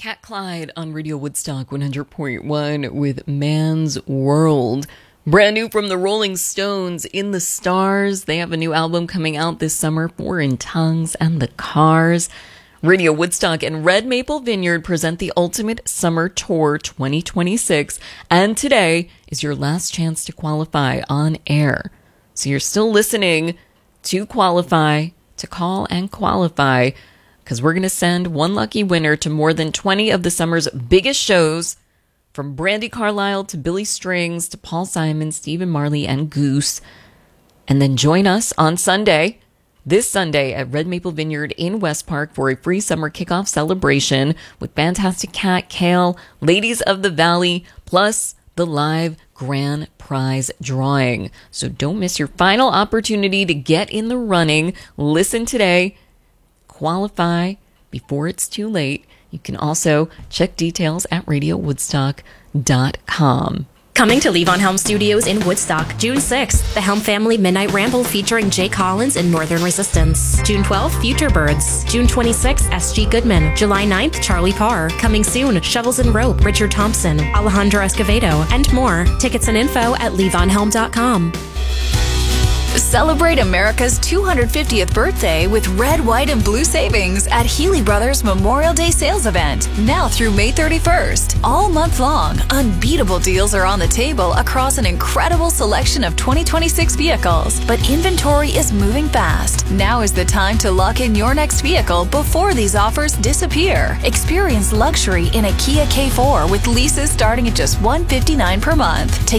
Pat Clyde on Radio Woodstock 100.1 with Man's World. Brand new from the Rolling Stones, In the Stars. They have a new album coming out this summer, Four in Tongues and the Cars. Radio Woodstock and Red Maple Vineyard present the Ultimate Summer Tour 2026. And today is your last chance to qualify on air. So you're still listening to qualify, to call and qualify, because we're going to send one lucky winner to more than 20 of the summer's biggest shows, from Brandi Carlile to Billy Strings to Paul Simon, Stephen Marley, and Goose. And then join us on Sunday, this Sunday at Red Maple Vineyard in West Park for a free summer kickoff celebration with Fantastic Cat, Kale, Ladies of the Valley, plus the live grand prize drawing. So don't miss your final opportunity to get in the running. Listen today. Qualify before it's too late. You can also check details at radiowoodstock.com. Coming to Levon Helm Studios in Woodstock, June 6th, the Helm Family Midnight Ramble featuring Jay Collins and Northern Resistance. June 12th, Future Birds. June 26th, S.G. Goodman. July 9th, Charlie Parr. Coming soon, Shovels and Rope, Richard Thompson, Alejandro Escovedo, and more. Tickets and info at levonhelm.com. Celebrate America's 250th birthday with red, white, and blue savings at Healy Brothers Memorial Day sales event, now through May 31st. All month long, unbeatable deals are on the table across an incredible selection of 2026 vehicles. But inventory is moving fast. Now is the time to lock in your next vehicle before these offers disappear. Experience luxury in a Kia K4 with leases starting at just $159 per month.